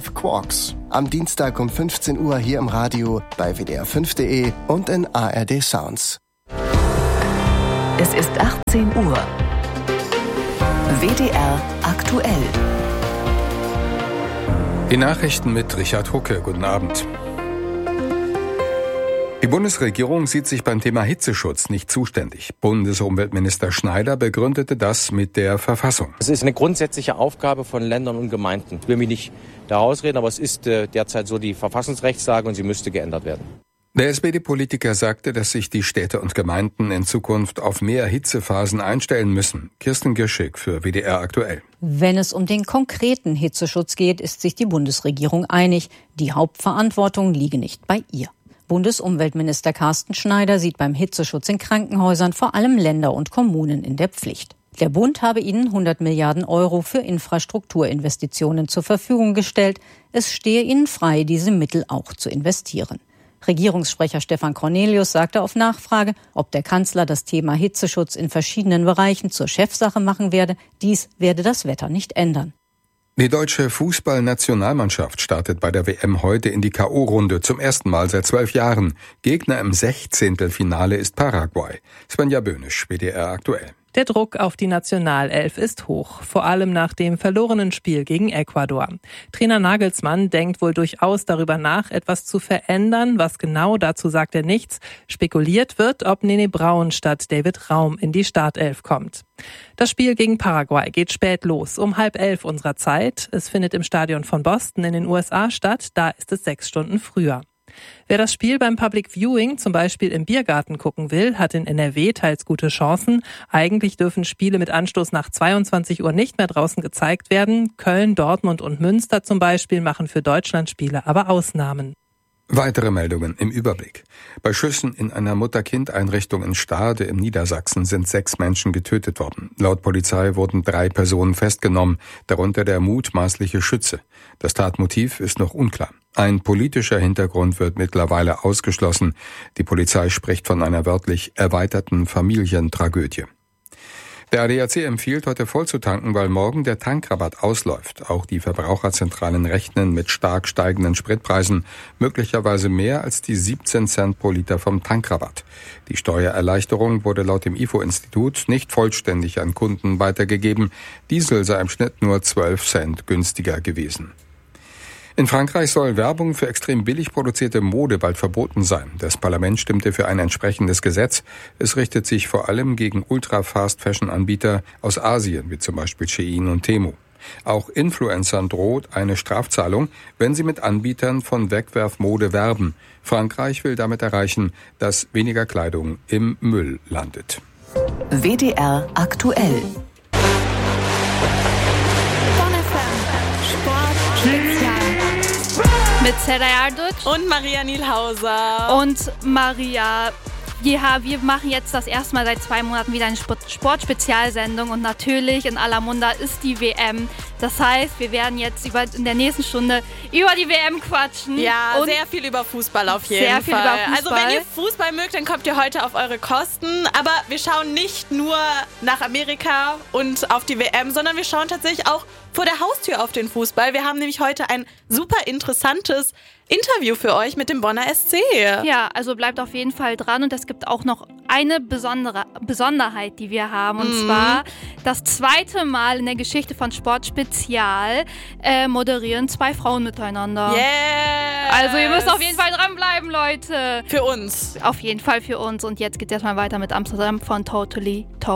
5 Quarks. Am Dienstag um 15 Uhr hier im Radio, bei WDR5.de und in ARD Sounds. Es ist 18 Uhr. WDR aktuell. Die Nachrichten mit Richard Hucke. Guten Abend. Die Bundesregierung sieht sich beim Thema Hitzeschutz nicht zuständig. Bundesumweltminister Schneider begründete das mit der Verfassung. Es ist eine grundsätzliche Aufgabe von Ländern und Gemeinden. Ich will mich nicht da rausreden, aber es ist derzeit so die Verfassungsrechtslage und sie müsste geändert werden. Der SPD-Politiker sagte, dass sich die Städte und Gemeinden in Zukunft auf mehr Hitzephasen einstellen müssen. Kirsten Girschig für WDR aktuell. Wenn es um den konkreten Hitzeschutz geht, ist sich die Bundesregierung einig. Die Hauptverantwortung liege nicht bei ihr. Bundesumweltminister Carsten Schneider sieht beim Hitzeschutz in Krankenhäusern vor allem Länder und Kommunen in der Pflicht. Der Bund habe ihnen 100 Milliarden Euro für Infrastrukturinvestitionen zur Verfügung gestellt. Es stehe ihnen frei, diese Mittel auch zu investieren. Regierungssprecher Stefan Cornelius sagte auf Nachfrage, ob der Kanzler das Thema Hitzeschutz in verschiedenen Bereichen zur Chefsache machen werde. Dies werde das Wetter nicht ändern. Die deutsche Fußballnationalmannschaft startet bei der WM heute in die K.O.-Runde zum ersten Mal seit 12 Jahren. Gegner im 16. Finale ist Paraguay. Svenja Böhnisch, WDR aktuell. Der Druck auf die Nationalelf ist hoch, vor allem nach dem verlorenen Spiel gegen Ecuador. Trainer Nagelsmann denkt wohl durchaus darüber nach, etwas zu verändern. Was genau, dazu sagt er nichts. Spekuliert wird, ob Nene Braun statt David Raum in die Startelf kommt. Das Spiel gegen Paraguay geht spät los, um 10:30 unserer Zeit. Es findet im Stadion von Boston in den USA statt, da ist es 6 Stunden früher. Wer das Spiel beim Public Viewing, zum Beispiel im Biergarten, gucken will, hat in NRW teils gute Chancen. Eigentlich dürfen Spiele mit Anstoß nach 22 Uhr nicht mehr draußen gezeigt werden. Köln, Dortmund und Münster zum Beispiel machen für Deutschlandspiele aber Ausnahmen. Weitere Meldungen im Überblick. Bei Schüssen in einer Mutter-Kind-Einrichtung in Stade im Niedersachsen sind 6 Menschen getötet worden. Laut Polizei wurden 3 Personen festgenommen, darunter der mutmaßliche Schütze. Das Tatmotiv ist noch unklar. Ein politischer Hintergrund wird mittlerweile ausgeschlossen. Die Polizei spricht von einer wörtlich erweiterten Familientragödie. Der ADAC empfiehlt, heute voll zu tanken, weil morgen der Tankrabatt ausläuft. Auch die Verbraucherzentralen rechnen mit stark steigenden Spritpreisen, möglicherweise mehr als die 17 Cent pro Liter vom Tankrabatt. Die Steuererleichterung wurde laut dem IFO-Institut nicht vollständig an Kunden weitergegeben. Diesel sei im Schnitt nur 12 Cent günstiger gewesen. In Frankreich soll Werbung für extrem billig produzierte Mode bald verboten sein. Das Parlament stimmte für ein entsprechendes Gesetz. Es richtet sich vor allem gegen Ultra-Fast-Fashion-Anbieter aus Asien, wie zum Beispiel Shein und Temu. Auch Influencern droht eine Strafzahlung, wenn sie mit Anbietern von Wegwerfmode werben. Frankreich will damit erreichen, dass weniger Kleidung im Müll landet. WDR aktuell. Mit Seda Yarduc und Maria Nielhauser. Und Maria, wir machen jetzt das erste Mal seit 2 Monaten wieder eine Sportspezialsendung und natürlich in aller Munde ist die WM. Das heißt, wir werden jetzt in der nächsten Stunde über die WM quatschen. Ja, und sehr viel über Fußball auf jeden Fall. Sehr viel über Fußball. Also wenn ihr Fußball mögt, dann kommt ihr heute auf eure Kosten. Aber wir schauen nicht nur nach Amerika und auf die WM, sondern wir schauen tatsächlich auch vor der Haustür auf den Fußball. Wir haben nämlich heute ein super interessantes Interview für euch mit dem Bonner SC. Ja, also bleibt auf jeden Fall dran und es gibt auch noch eine Besonderheit, die wir haben. Und zwar das 2. Mal in der Geschichte von Sportspezial moderieren 2 Frauen miteinander. Yeah! Also ihr müsst auf jeden Fall dranbleiben, Leute. Für uns. Auf jeden Fall für uns. Und jetzt geht es erstmal weiter mit Amsterdam von Totally Tone.